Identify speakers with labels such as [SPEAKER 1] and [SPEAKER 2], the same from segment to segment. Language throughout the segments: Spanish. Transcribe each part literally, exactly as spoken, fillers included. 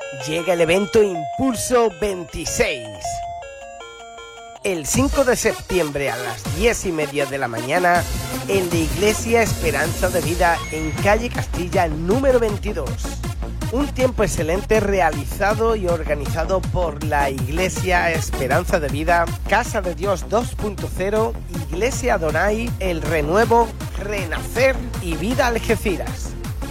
[SPEAKER 1] llega el evento Impulso veintiséis. El cinco de septiembre a las diez y media de la mañana en la Iglesia Esperanza de Vida en calle Castilla número veintidós. Un tiempo excelente realizado y organizado por la Iglesia Esperanza de Vida, Casa de Dios dos punto cero, Iglesia Adonai, El Renuevo, Renacer y Vida Algeciras.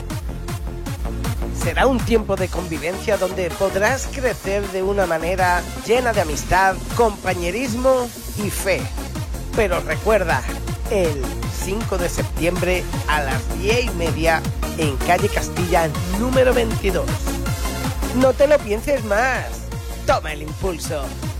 [SPEAKER 1] Será un tiempo de convivencia donde podrás crecer de una manera llena de amistad, compañerismo y fe. Pero recuerda, el cinco de septiembre a las diez y media en calle Castilla número veintidós. No te lo pienses más. Toma el impulso.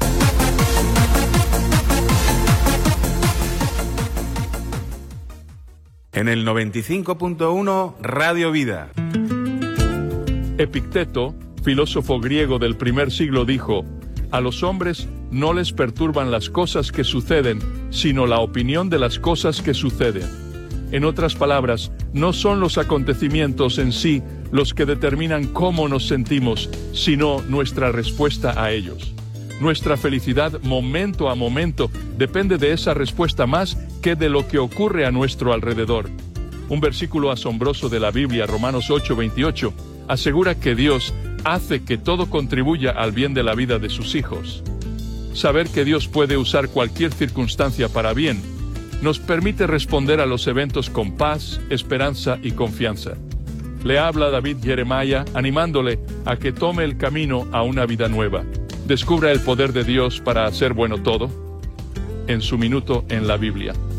[SPEAKER 2] En el noventa y cinco punto uno Radio Vida.
[SPEAKER 3] Epicteto, filósofo griego del primer siglo, dijo: a los hombres no les perturban las cosas que suceden, sino la opinión de las cosas que suceden. En otras palabras, no son los acontecimientos en sí los que determinan cómo nos sentimos, sino nuestra respuesta a ellos. Nuestra felicidad momento a momento depende de esa respuesta más que de lo que ocurre a nuestro alrededor. Un versículo asombroso de la Biblia, Romanos ocho veintiocho, asegura que Dios hace que todo contribuya al bien de la vida de sus hijos. Saber que Dios puede usar cualquier circunstancia para bien nos permite responder a los eventos con paz, esperanza y confianza. Le habla David Jeremiah animándole a que tome el camino a una vida nueva. Descubra el poder de Dios para hacer bueno todo en su minuto en la Biblia.